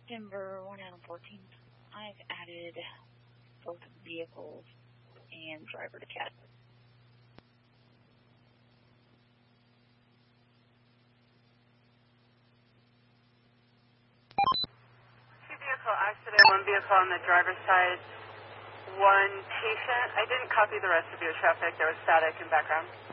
Denver 1 out of 14. I've added both vehicles and driver to CAD. Two vehicle accident, one vehicle on the driver's side, one patient. I didn't copy the rest of your traffic. There was static in background.